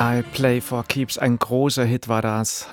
I Play for Keeps, ein großer Hit war das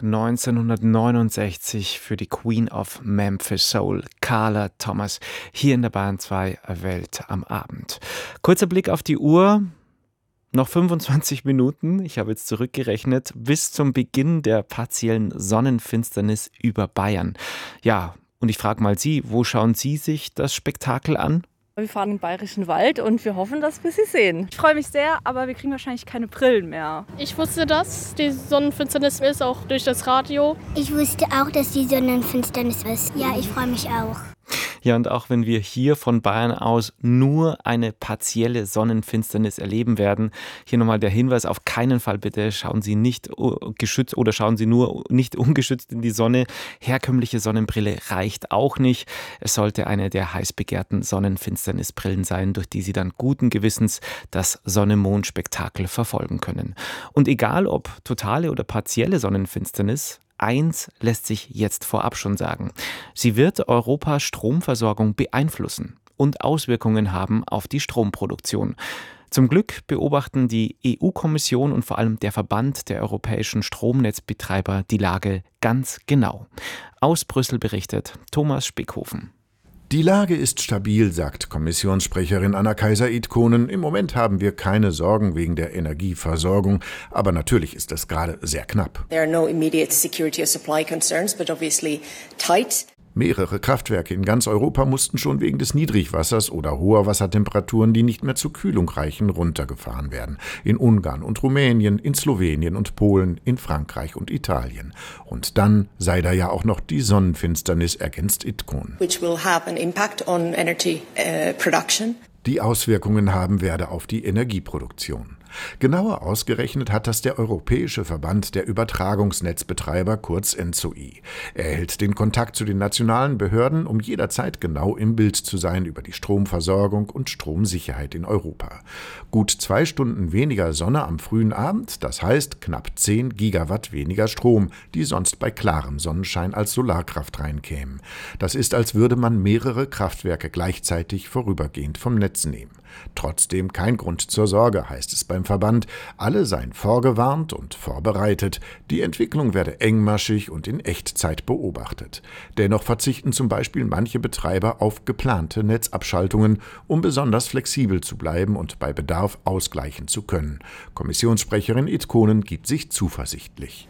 1969 für die Queen of Memphis Soul, Carla Thomas, hier in der Bayern 2 Welt am Abend. Kurzer Blick auf die Uhr, noch 25 Minuten, ich habe jetzt zurückgerechnet, bis zum Beginn der partiellen Sonnenfinsternis über Bayern. Ja, und ich frage mal Sie, wo schauen Sie sich das Spektakel an? Wir fahren in den Bayerischen Wald und wir hoffen, dass wir sie sehen. Ich freue mich sehr, aber wir kriegen wahrscheinlich keine Brillen mehr. Ich wusste, dass die Sonnenfinsternis ist, auch durch das Radio. Ich wusste auch, dass die Sonnenfinsternis ist. Ja, ich freue mich auch. Ja, und auch wenn wir hier von Bayern aus nur eine partielle Sonnenfinsternis erleben werden, hier nochmal der Hinweis, auf keinen Fall bitte schauen Sie nicht geschützt oder schauen Sie nur nicht ungeschützt in die Sonne. Herkömmliche Sonnenbrille reicht auch nicht. Es sollte eine der heiß begehrten Sonnenfinsternisbrillen sein, durch die Sie dann guten Gewissens das Sonne-Mond-Spektakel verfolgen können. Und egal ob totale oder partielle Sonnenfinsternis, eins lässt sich jetzt vorab schon sagen. Sie wird Europas Stromversorgung beeinflussen und Auswirkungen haben auf die Stromproduktion. Zum Glück beobachten die EU-Kommission und vor allem der Verband der europäischen Stromnetzbetreiber die Lage ganz genau. Aus Brüssel berichtet Thomas Spickhofen. Die Lage ist stabil, sagt Kommissionssprecherin Anna Kaiser-Itkonen. Im Moment haben wir keine Sorgen wegen der Energieversorgung, aber natürlich ist es gerade sehr knapp. There are no immediate security of supply concerns, but obviously tight. Mehrere Kraftwerke in ganz Europa mussten schon wegen des Niedrigwassers oder hoher Wassertemperaturen, die nicht mehr zur Kühlung reichen, runtergefahren werden. In Ungarn und Rumänien, in Slowenien und Polen, in Frankreich und Italien. Und dann sei da ja auch noch die Sonnenfinsternis, ergänzt Itkonen. Which will have an impact on energy production. Die Auswirkungen haben werde auf die Energieproduktion. Genauer ausgerechnet hat das der Europäische Verband der Übertragungsnetzbetreiber, kurz ENTSO-E. Er hält den Kontakt zu den nationalen Behörden, um jederzeit genau im Bild zu sein über die Stromversorgung und Stromsicherheit in Europa. Gut 2 Stunden weniger Sonne am frühen Abend, das heißt knapp 10 Gigawatt weniger Strom, die sonst bei klarem Sonnenschein als Solarkraft reinkämen. Das ist, als würde man mehrere Kraftwerke gleichzeitig vorübergehend vom Netz nehmen. Trotzdem kein Grund zur Sorge, heißt es beim Verband. Alle seien vorgewarnt und vorbereitet. Die Entwicklung werde engmaschig und in Echtzeit beobachtet. Dennoch verzichten zum Beispiel manche Betreiber auf geplante Netzabschaltungen, um besonders flexibel zu bleiben und bei Bedarf ausgleichen zu können. Kommissionssprecherin Itkonen gibt sich zuversichtlich.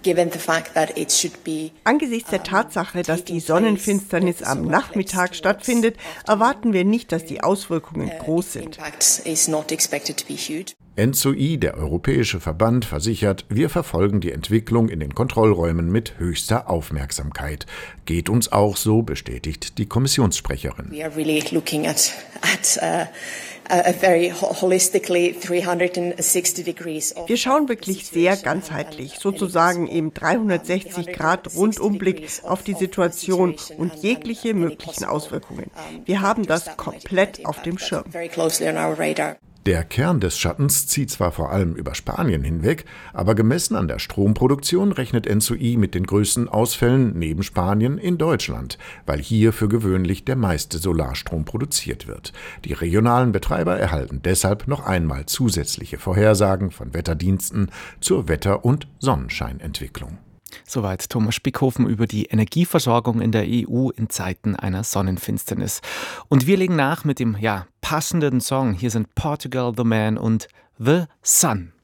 Angesichts der Tatsache, dass die Sonnenfinsternis am Nachmittag stattfindet, erwarten wir nicht, dass die Auswirkungen groß sind. ENTSO-E, der Europäische Verband, versichert, wir verfolgen die Entwicklung in den Kontrollräumen mit höchster Aufmerksamkeit. Geht uns auch so, bestätigt die Kommissionssprecherin. Wir schauen wirklich sehr ganzheitlich, sozusagen im 360-Grad-Rundumblick auf die Situation und jegliche möglichen Auswirkungen. Wir haben das komplett auf dem Schirm. Der Kern des Schattens zieht zwar vor allem über Spanien hinweg, aber gemessen an der Stromproduktion rechnet ENTSO-E mit den größten Ausfällen neben Spanien in Deutschland, weil hier für gewöhnlich der meiste Solarstrom produziert wird. Die regionalen Betreiber erhalten deshalb noch einmal zusätzliche Vorhersagen von Wetterdiensten zur Wetter- und Sonnenscheinentwicklung. Soweit Thomas Spickhofen über die Energieversorgung in der EU in Zeiten einer Sonnenfinsternis. Und wir legen nach mit dem passenden Song. Hier sind Portugal the Man und The Sun.